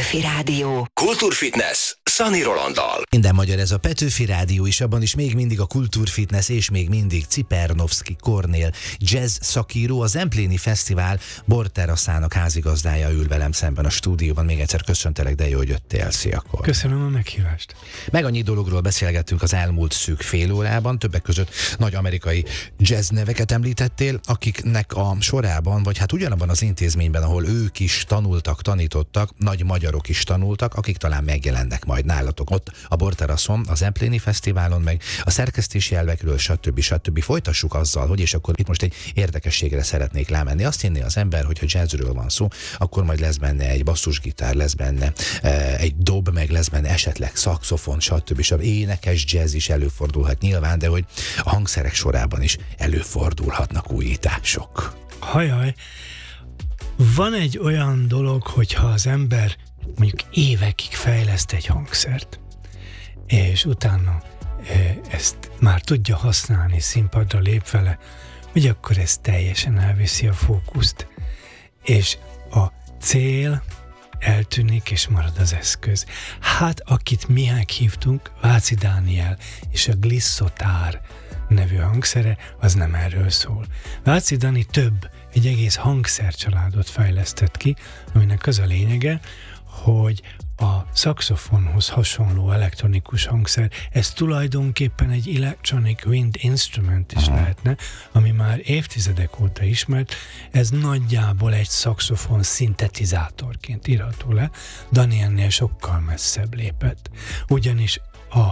Petőfi Rádió. Kultúrfitness Szani Rolanddal. Minden magyar ez a Petőfi Rádió is, abban is még mindig a kultúrfitness és még mindig Cipernovszky Kornél jazz szakíró, a Zempléni Fesztivál borteraszának házigazdája ül velem szemben a stúdióban. Még egyszer köszöntelek, de jó, hogy jöttél. Szia, Kornél. Köszönöm a meghívást. Meg annyi dologról beszélgettünk az elmúlt szűk fél órában, többek között nagy amerikai jazz neveket említettél, akiknek a sorában, vagy hát ugyanabban az intézményben, ahol ők is tanultak, tanítottak, nagy magyarok is tanultak, akik talán megjelennek majd nálatok ott a borteraszon, a Zempléni Fesztiválon, meg a szerkesztési elvekről, stb. Folytassuk azzal, hogy és akkor itt most egy érdekességre szeretnék rámenni. Azt hinné az ember, hogyha jazzről van szó, akkor majd lesz benne egy basszusgitár, lesz benne egy dob, meg lesz benne esetleg szaxofon, stb. Énekes jazz is előfordulhat nyilván, de hogy a hangszerek sorában is előfordulhatnak újítások. Hajaj, van egy olyan dolog, hogyha az ember mondjuk évekig fejleszt egy hangszert, és utána ezt már tudja használni, színpadra lép vele, hogy akkor ez teljesen elviszi a fókuszt, és a cél eltűnik, és marad az eszköz. Hát, akit mi hívtunk, Váci Dániel és a Glisszotár nevű hangszere, az nem erről szól. Váci Dani egy egész hangszercsaládot fejlesztett ki, aminek az a lényege, hogy a szaxofonhoz hasonló elektronikus hangszer, ez tulajdonképpen egy electronic wind instrument is lehetne, ami már évtizedek óta ismert, ez nagyjából egy szaxofon szintetizátorként írható le, Dani ennél sokkal messzebb lépett. Ugyanis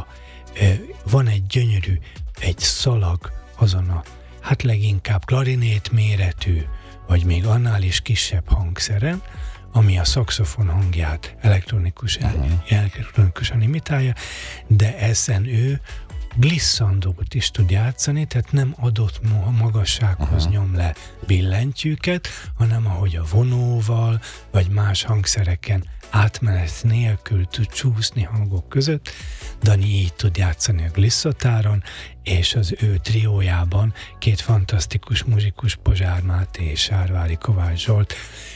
van egy gyönyörű, egy szalag azon a, hát leginkább klarinét méretű, vagy még annál is kisebb hangszeren, ami a szaxofon hangját elektronikusan imitálja, de ezen ő glisszandót is tud játszani, tehát nem adott magassághoz nyom le billentyűket, hanem ahogy a vonóval, vagy más hangszereken átmenet nélkül tud csúszni hangok között. Dani így tud játszani a Gliszotáron, és az ő triójában két fantasztikus muzsikus, Pozsár Máté és Sárvári Kovács Zsolt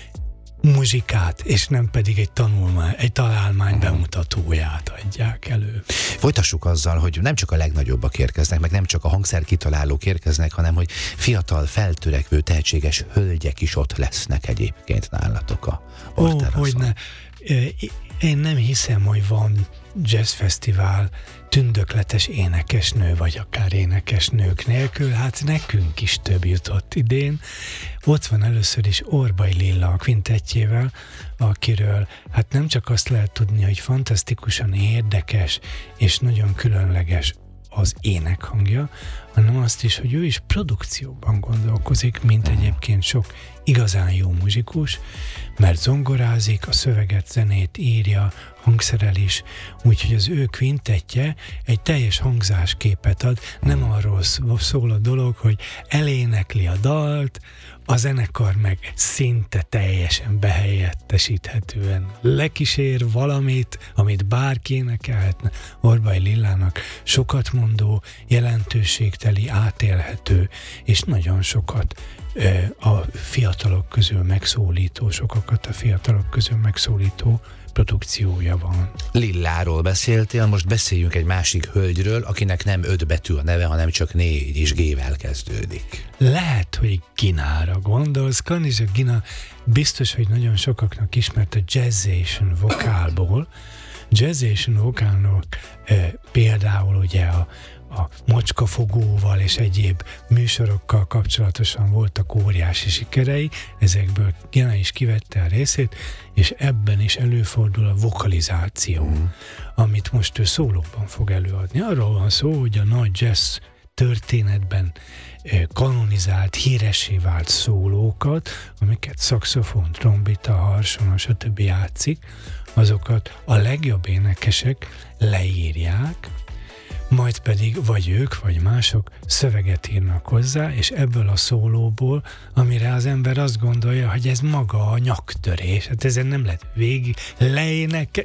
muzsikát, és nem pedig egy találmány bemutatóját adják elő. Folytassuk azzal, hogy nem csak a legnagyobbak érkeznek, meg nem csak a hangszerkitalálók érkeznek, hanem hogy fiatal, feltörekvő, tehetséges hölgyek is ott lesznek egyébként nálatok a borteraszon. Hogyne. Én nem hiszem, hogy van jazzfesztivál tündökletes énekesnő, vagy akár énekesnők nélkül, hát nekünk is több jutott idén. Ott van először is Orbai Lilla a kvintettjével, akiről hát nem csak azt lehet tudni, hogy fantasztikusan érdekes és nagyon különleges az énekhangja, hanem azt is, hogy ő is produkcióban gondolkozik, mint egyébként sok igazán jó muzsikus, mert zongorázik, a szöveget, zenét írja, hangszerel is, úgyhogy az ő kvintettje egy teljes hangzásképet ad, nem arról szól a dolog, hogy elénekli a dalt, a zenekar meg szinte teljesen behelyettesíthetően lekísér valamit, amit bárki énekelhetne. Orbai Lillának sokat mondó, jelentőségteli, átélhető, és nagyon sokat a fiatalok közül megszólító, sokakat a fiatalok közül megszólító produkciója van. Lilláról beszéltél, most beszéljünk egy másik hölgyről, akinek nem 5 betű a neve, hanem csak 4 és G-vel kezdődik. Lehet, hogy Ginára gondolsz. Kanizsa Gina biztos, hogy nagyon sokaknak ismert a Jazzation vokálból. Jazzation vokálnak például ugye a Mocskafogóval és egyéb műsorokkal kapcsolatosan voltak óriási sikerei, ezekből Gina is kivette a részét, és ebben is előfordul a vokalizáció, amit most ő szólóban fog előadni. Arról van szó, hogy a nagy jazz történetben kanonizált, híressé vált szólókat, amiket szaxofon, trombita, harsona, stb. Játszik, azokat a legjobb énekesek leírják, majd pedig vagy ők, vagy mások szöveget írnak hozzá, és ebből a szólóból, amire az ember azt gondolja, hogy ez maga a nyaktörés, hát ezen nem lehet végig leénekel,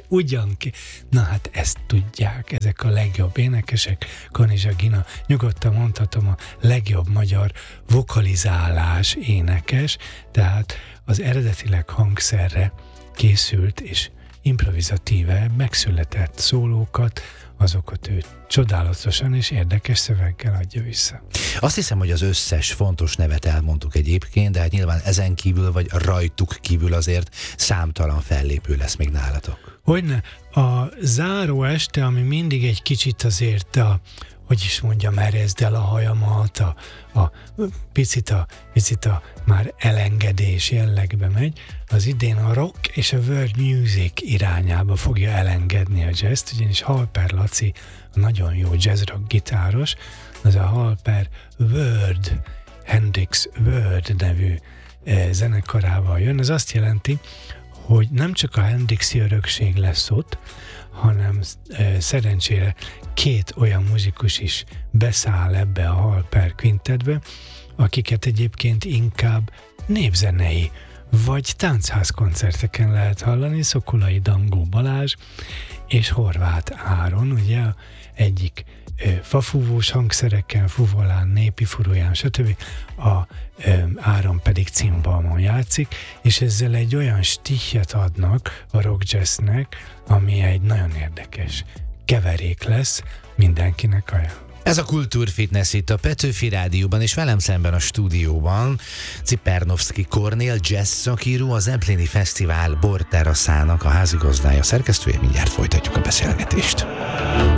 Na hát ezt tudják ezek a legjobb énekesek. Kanizsa Gina, nyugodtan mondhatom, a legjobb magyar vokalizálás énekes, tehát az eredetileg hangszerre készült és improvizatíve megszületett szólókat, azokat ő csodálatosan és érdekes szöveggel adja vissza. Azt hiszem, hogy az összes fontos nevet elmondtuk egyébként, de hát nyilván ezen kívül, vagy rajtuk kívül azért számtalan fellépő lesz még nálatok. Hogyne, a záró este, ami mindig egy kicsit azért hogy is mondjam, erezd el a hajamat, picit a már elengedés jellegbe megy, az idén a rock és a world music irányába fogja elengedni a jazzt, ugyanis Halper Laci, a nagyon jó jazz rock gitáros, az a Halper World, Hendrix World nevű zenekarával jön. Ez azt jelenti, hogy nem csak a Hendrixi örökség lesz ott, hanem szerencsére 2 olyan muzsikus is beszáll ebbe a Halper Quintetbe, akiket egyébként inkább népzenei vagy táncházkoncerteken lehet hallani, Szokolai Dangó Balázs és Horváth Áron, ugye egyik fafúvós hangszerekkel, fuvolán, népi furuján, stb. Áron pedig cimbalmon játszik, és ezzel egy olyan stíchet adnak a rock jazznek, ami egy nagyon érdekes keverék lesz, mindenkinek ajánlom. Ez a Kultúrfitness itt a Petőfi Rádióban, és velem szemben a stúdióban Cipernowski Kornél, jazz szakíró, a Zempléni Fesztivál borteraszának a házigazdája, szerkesztője. Mindjárt folytatjuk a beszélgetést.